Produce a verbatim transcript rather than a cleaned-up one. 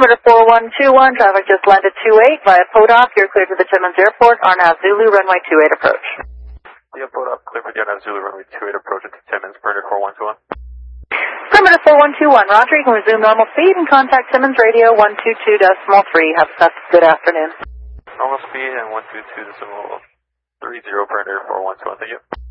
Perimeter four one two one, traffic just landed two eight via Podop. You're clear to the Timmins Airport, Arnav Zulu, runway two eight approach. Yeah, Podop, clear for the Arnav Zulu, runway two eight approach into Timmins, perimeter four one two one. Perimeter four one two one, Roger, you can resume normal speed and contact Timmins Radio one two two decimal three. Have a good afternoon. Normal speed and one two two decimal three zero, perimeter four one two one, thank you.